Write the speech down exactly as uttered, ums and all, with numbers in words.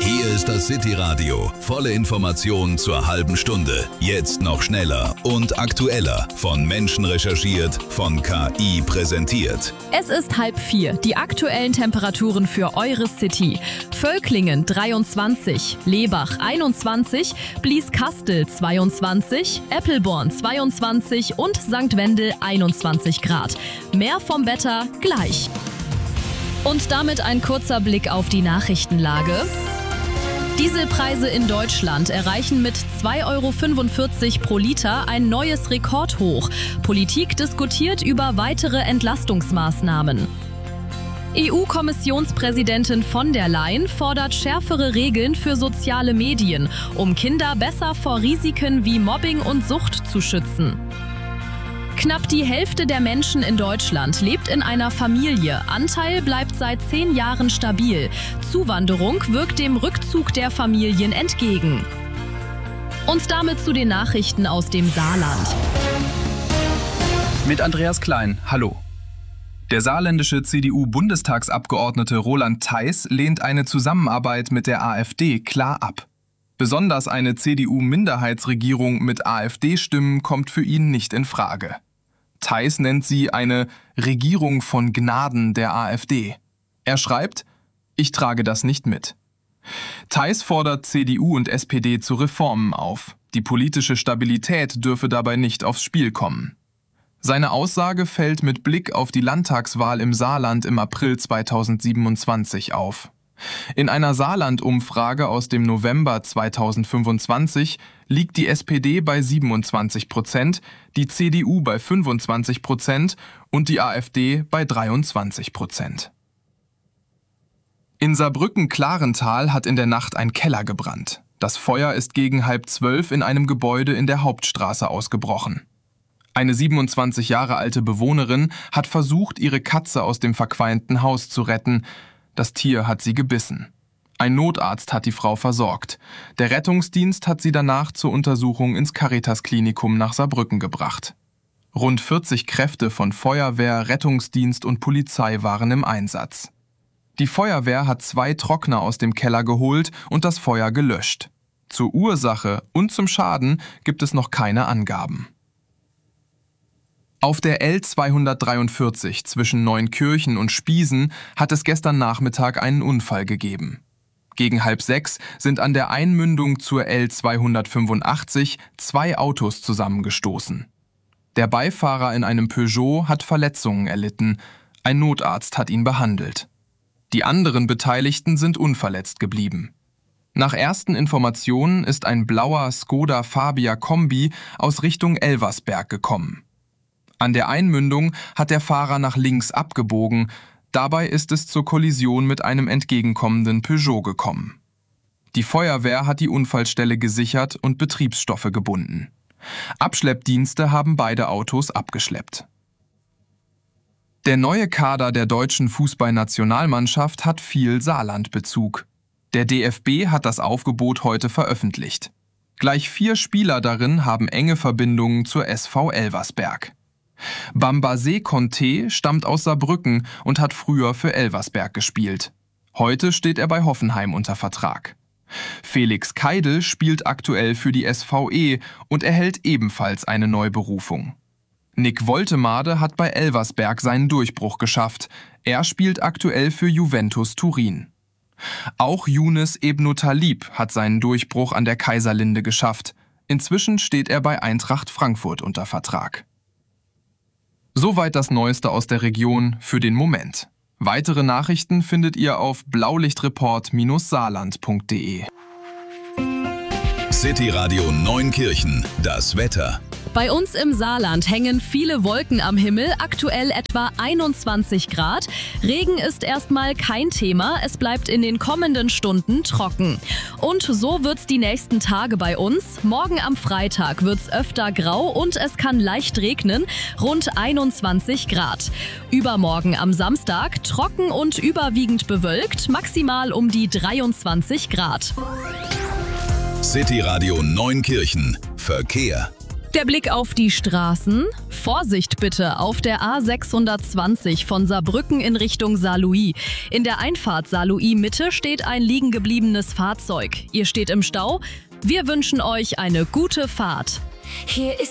Hier ist das City Radio. Volle Informationen zur halben Stunde. Jetzt noch schneller und aktueller. Von Menschen recherchiert, von K I präsentiert. Es ist halb vier. Die aktuellen Temperaturen für eure City. Völklingen dreiundzwanzig, Lebach einundzwanzig, Blieskastel zweiundzwanzig, Eppelborn zweiundzwanzig und Sankt Wendel einundzwanzig Grad. Mehr vom Wetter gleich. Und damit ein kurzer Blick auf die Nachrichtenlage. Dieselpreise in Deutschland erreichen mit zwei Euro fünfundvierzig pro Liter ein neues Rekordhoch. Politik diskutiert über weitere Entlastungsmaßnahmen. E U-Kommissionspräsidentin von der Leyen fordert schärfere Regeln für soziale Medien, um Kinder besser vor Risiken wie Mobbing und Sucht zu schützen. Knapp die Hälfte der Menschen in Deutschland lebt in einer Familie. Anteil bleibt seit zehn Jahren stabil. Zuwanderung wirkt dem Rückzug der Familien entgegen. Und damit zu den Nachrichten aus dem Saarland. Mit Andreas Klein, hallo. Der saarländische C D U-Bundestagsabgeordnete Roland Theis lehnt eine Zusammenarbeit mit der AfD klar ab. Besonders eine C D U-Minderheitsregierung mit AfD-Stimmen kommt für ihn nicht in Frage. Theis nennt sie eine Regierung von Gnaden der AfD. Er schreibt, ich trage das nicht mit. Theis fordert C D U und S P D zu Reformen auf. Die politische Stabilität dürfe dabei nicht aufs Spiel kommen. Seine Aussage fällt mit Blick auf die Landtagswahl im Saarland im April zweitausendsiebenundzwanzig auf. In einer Saarland-Umfrage aus dem November zweitausendfünfundzwanzig liegt die S P D bei siebenundzwanzig Prozent, die C D U bei fünfundzwanzig Prozent und die AfD bei dreiundzwanzig Prozent. In Saarbrücken-Klarental hat in der Nacht ein Keller gebrannt. Das Feuer ist gegen halb zwölf in einem Gebäude in der Hauptstraße ausgebrochen. Eine siebenundzwanzig Jahre alte Bewohnerin hat versucht, ihre Katze aus dem verqualmten Haus zu retten. Das Tier hat sie gebissen. Ein Notarzt hat die Frau versorgt. Der Rettungsdienst hat sie danach zur Untersuchung ins Caritas-Klinikum nach Saarbrücken gebracht. Rund vierzig Kräfte von Feuerwehr, Rettungsdienst und Polizei waren im Einsatz. Die Feuerwehr hat zwei Trockner aus dem Keller geholt und das Feuer gelöscht. Zur Ursache und zum Schaden gibt es noch keine Angaben. Auf der L zweihundertdreiundvierzig zwischen Neunkirchen und Spiesen hat es gestern Nachmittag einen Unfall gegeben. Gegen halb sechs sind an der Einmündung zur L zweihundertfünfundachtzig zwei Autos zusammengestoßen. Der Beifahrer in einem Peugeot hat Verletzungen erlitten. Ein Notarzt hat ihn behandelt. Die anderen Beteiligten sind unverletzt geblieben. Nach ersten Informationen ist ein blauer Skoda Fabia Kombi aus Richtung Elversberg gekommen. An der Einmündung hat der Fahrer nach links abgebogen, dabei ist es zur Kollision mit einem entgegenkommenden Peugeot gekommen. Die Feuerwehr hat die Unfallstelle gesichert und Betriebsstoffe gebunden. Abschleppdienste haben beide Autos abgeschleppt. Der neue Kader der deutschen Fußballnationalmannschaft hat viel Saarlandbezug. Der D F B hat das Aufgebot heute veröffentlicht. Gleich vier Spieler darin haben enge Verbindungen zur S V Elversberg. Bambase Conte stammt aus Saarbrücken und hat früher für Elversberg gespielt. Heute steht er bei Hoffenheim unter Vertrag. Felix Keidel spielt aktuell für die S V E und erhält ebenfalls eine Neuberufung. Nick Woltemade hat bei Elversberg seinen Durchbruch geschafft. Er spielt aktuell für Juventus Turin. Auch Younes Ebnu Talib hat seinen Durchbruch an der Kaiserlinde geschafft. Inzwischen steht er bei Eintracht Frankfurt unter Vertrag. Soweit das Neueste aus der Region für den Moment. Weitere Nachrichten findet ihr auf blaulichtreport saarland punkt de. City Radio Neunkirchen, das Wetter. Bei uns im Saarland hängen viele Wolken am Himmel, aktuell etwa einundzwanzig Grad. Regen ist erstmal kein Thema, es bleibt in den kommenden Stunden trocken. Und so wird's die nächsten Tage bei uns. Morgen am Freitag wird's öfter grau und es kann leicht regnen, rund einundzwanzig Grad. Übermorgen am Samstag trocken und überwiegend bewölkt, maximal um die dreiundzwanzig Grad. City Radio Neunkirchen, Verkehr. Der Blick auf die Straßen. Vorsicht bitte auf der A sechshundertzwanzig von Saarbrücken in Richtung Saarlouis. In der Einfahrt Saarlouis Mitte steht ein liegen gebliebenes Fahrzeug. Ihr steht im Stau. Wir wünschen euch eine gute Fahrt. Hier ist